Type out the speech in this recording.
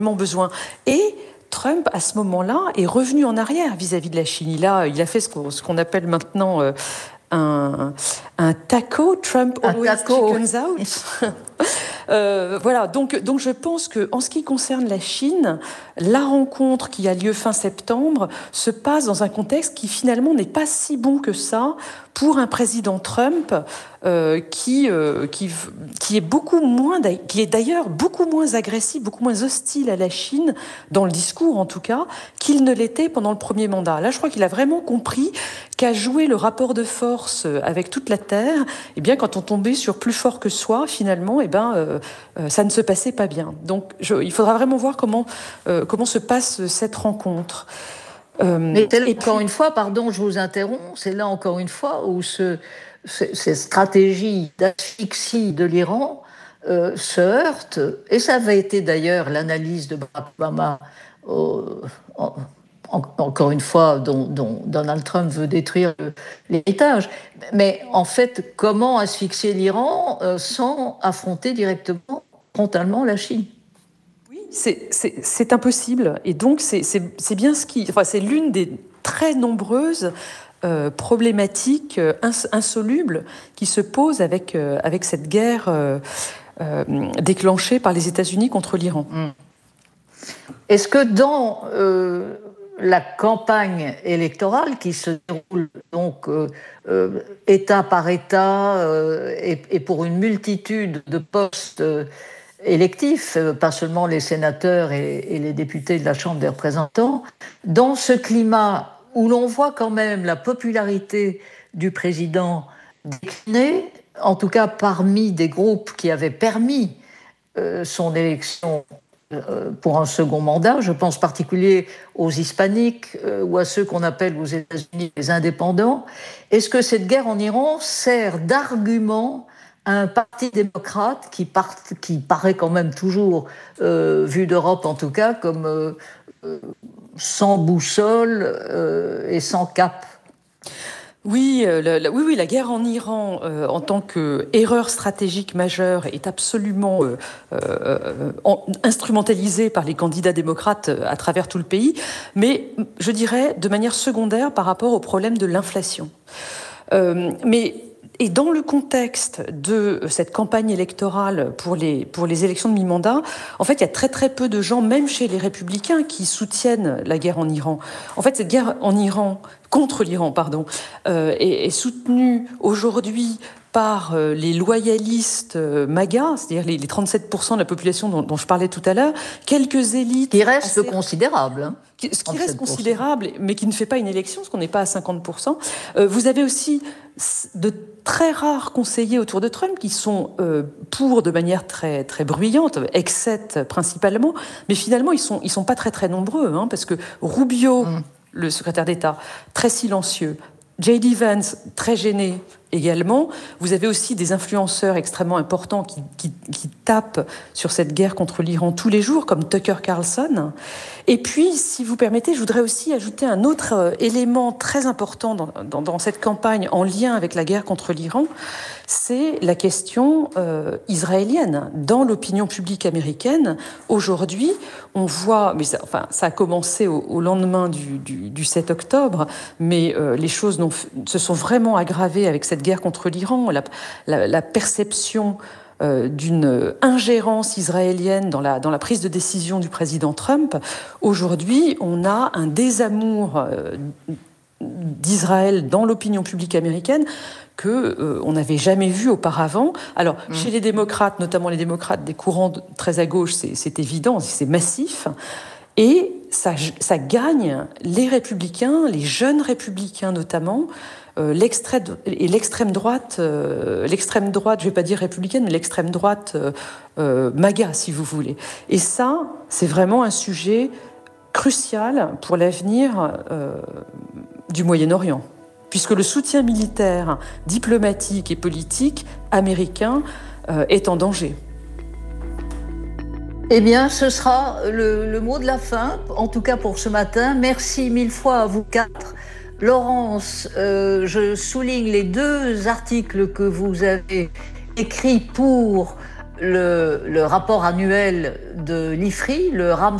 besoin. Et Trump, à ce moment-là, est revenu en arrière vis-à-vis de la Chine. Il a fait ce qu'on appelle maintenant un taco, Trump always chickens out. Voilà, donc je pense qu'en ce qui concerne la Chine, la rencontre qui a lieu fin septembre se passe dans un contexte qui finalement n'est pas si bon que ça pour un président Trump qui est d'ailleurs beaucoup moins agressif, beaucoup moins hostile à la Chine, dans le discours en tout cas, qu'il ne l'était pendant le premier mandat. Là, je crois qu'il a vraiment compris qu'à jouer le rapport de force avec toute la Terre, eh bien, quand on tombait sur plus fort que soi, finalement, ça ne se passait pas bien. Donc, il faudra vraiment voir comment se passe cette rencontre. Mais une fois, pardon, je vous interromps, c'est là encore une fois où ces stratégies d'asphyxie de l'Iran se heurtent, et ça avait été d'ailleurs l'analyse de Barack Obama, encore une fois, dont Donald Trump veut détruire l'héritage. Mais en fait, comment asphyxier l'Iran sans affronter directement, frontalement la Chine ? C'est impossible. Et donc, c'est bien c'est l'une des très nombreuses problématiques insolubles qui se posent avec cette guerre déclenchée par les États-Unis contre l'Iran. Est-ce que dans la campagne électorale qui se déroule donc État par État et pour une multitude de postes électifs, pas seulement les sénateurs et les députés de la Chambre des représentants, dans ce climat où l'on voit quand même la popularité du président décliner, en tout cas parmi des groupes qui avaient permis son élection pour un second mandat, je pense en particulier aux hispaniques ou à ceux qu'on appelle aux États-Unis les indépendants. Est-ce que cette guerre en Iran sert d'argument à un parti démocrate qui paraît quand même toujours, vu d'Europe en tout cas, comme sans boussole et sans cap? Oui, la guerre en Iran en tant qu'erreur stratégique majeure est absolument instrumentalisée par les candidats démocrates à travers tout le pays, mais je dirais de manière secondaire par rapport au problème de l'inflation. Et dans le contexte de cette campagne électorale pour les élections de mi-mandat, en fait, il y a très très peu de gens, même chez les républicains, qui soutiennent la guerre en Iran. En fait, cette guerre contre l'Iran, est soutenue aujourd'hui par les loyalistes MAGA, c'est-à-dire les 37% de la population dont je parlais tout à l'heure, quelques élites... Qui reste considérable, hein. Ce qui reste considérable, mais qui ne fait pas une élection, parce qu'on n'est pas à 50%. Vous avez aussi de très rares conseillers autour de Trump qui sont pour de manière très, très bruyante, ex-7 principalement, mais finalement, ils sont pas très, très nombreux, hein, parce que Rubio, le secrétaire d'État, très silencieux, J.D. Vance, très gêné également. Vous avez aussi des influenceurs extrêmement importants qui tapent sur cette guerre contre l'Iran tous les jours, comme Tucker Carlson. Et puis, si vous permettez, je voudrais aussi ajouter un autre élément très important dans cette campagne en lien avec la guerre contre l'Iran, c'est la question israélienne. Dans l'opinion publique américaine, aujourd'hui, on voit, mais ça a commencé au lendemain du 7 octobre, mais les choses se sont vraiment aggravées avec cette guerre contre l'Iran, la perception d'une ingérence israélienne dans la prise de décision du président Trump. Aujourd'hui, on a un désamour d'Israël dans l'opinion publique américaine qu'on n'avait jamais vu auparavant. Alors, chez les démocrates, notamment les démocrates des courants très à gauche, c'est évident, c'est massif. Et ça gagne les républicains, les jeunes républicains notamment, l'extrême droite, je ne vais pas dire républicaine, mais l'extrême droite MAGA, si vous voulez. Et ça, c'est vraiment un sujet crucial pour l'avenir du Moyen-Orient, puisque le soutien militaire, diplomatique et politique américain est en danger. Eh bien, ce sera le mot de la fin, en tout cas pour ce matin. Merci mille fois à vous quatre. Laurence, je souligne les 2 articles que vous avez écrits pour le rapport annuel de l'IFRI, le RAM